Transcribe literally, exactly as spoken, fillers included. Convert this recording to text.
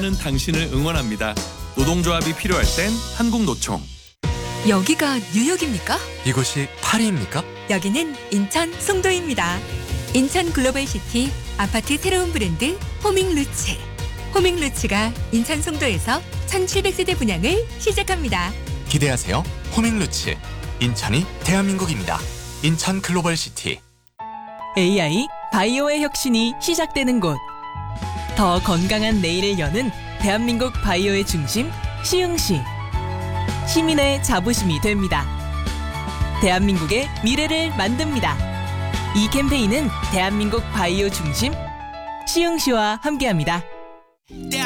일하는 당신을 응원합니다. 노동조합이 필요할 땐 한국노총. 여기가 뉴욕입니까? 이곳이 파리입니까? 여기는 인천 송도입니다. 인천 글로벌시티 아파트 새로운 브랜드 호밍루츠. 호밍루츠가 인천 송도에서 천칠백 세대 분양을 시작합니다. 기대하세요. 호밍루츠. 인천이 대한민국입니다. 인천 글로벌시티. 에이아이 바이오의 혁신이 시작되는 곳. 더 건강한 내일을 여는 대한민국 바이오의 중심 시흥시. 시민의 자부심이 됩니다. 대한민국의 미래를 만듭니다. 이 캠페인은 대한민국 바이오 중심 시흥시와 함께합니다.